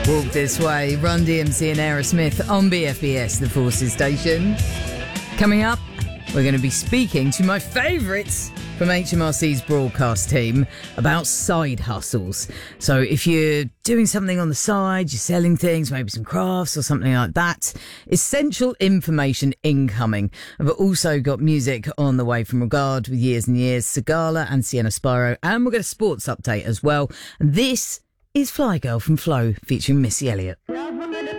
Walk This Way, Run DMC and Aerosmith on BFBS, the Forces station. Coming up, we're going to be speaking to my favourites from HMRC's broadcast team about side hustles. So if you're doing something on the side, you're selling things, maybe some crafts or something like that, essential information incoming. I've also got music on the way from Regard with Years and Years, Sigala and Sienna Spyro, and we'll get a sports update as well. And this is Fly Girl from Flow featuring Missy Elliott.